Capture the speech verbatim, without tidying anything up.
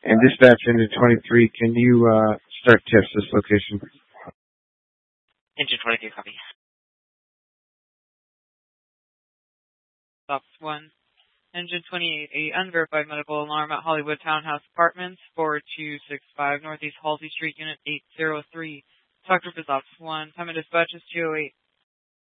And dispatch engine twenty-three, can you uh, start tips this location? Engine twenty-three, copy. Ops one. Engine twenty-eight, a unverified medical alarm at Hollywood Townhouse Apartments, four two six five Northeast Halsey Street, Unit eight zero three. Talk to Ops one. Time of dispatch is two oh eight.